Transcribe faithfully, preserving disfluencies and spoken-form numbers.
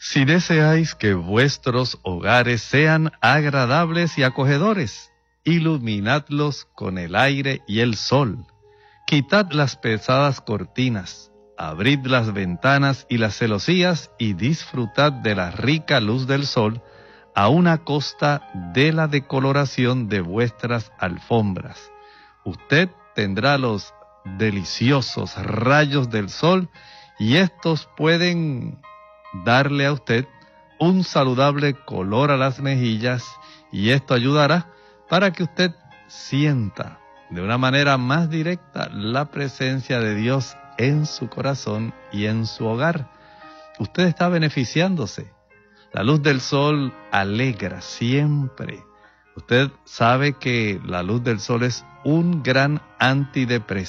Si deseáis que vuestros hogares sean agradables y acogedores, iluminadlos con el aire y el sol. Quitad las pesadas cortinas, abrid las ventanas y las celosías y disfrutad de la rica luz del sol a una costa de la decoloración de vuestras alfombras. Usted tendrá los deliciosos rayos del sol y estos pueden darle a usted un saludable color a las mejillas, y esto ayudará para que usted sienta de una manera más directa la presencia de Dios en su corazón y en su hogar. Usted está beneficiándose. La luz del sol alegra siempre. Usted sabe que la luz del sol es un gran antidepresivo.